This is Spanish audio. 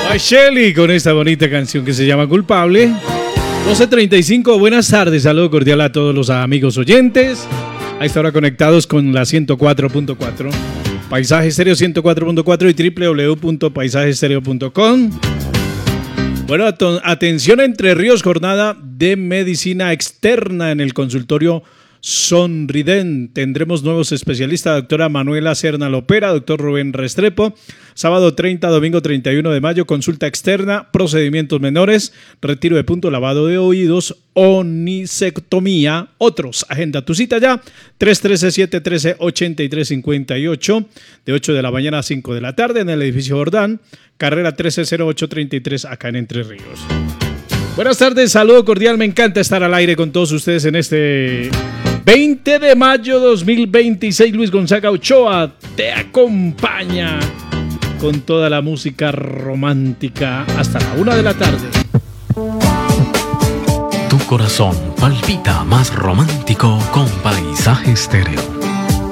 Shelly con esta bonita canción que se llama Culpable. 12:35, buenas tardes, saludo cordial a todos los amigos oyentes. A esta hora conectados con la 104.4, Paisaje Estéreo 104.4 y www.paisajestereo.com. Bueno, atención, Entre Ríos, jornada de medicina externa en el consultorio Sonriden. Tendremos nuevos especialistas, doctora Manuela Serna Lopera, doctor Rubén Restrepo. Sábado 30, domingo 31 de mayo, consulta externa, procedimientos menores, retiro de punto, lavado de oídos, onicectomía, otros. Agenda tu cita ya, 313-713-8358, de 8 de la mañana a 5 de la tarde en el edificio Jordán, carrera 130833, acá en Entre Ríos. Buenas tardes, saludo cordial, me encanta estar al aire con todos ustedes en este 20 de mayo 2026. Luis Gonzaga Ochoa te acompaña con toda la música romántica hasta la 1 de la tarde. Tu corazón palpita más romántico con Paisaje Estéreo.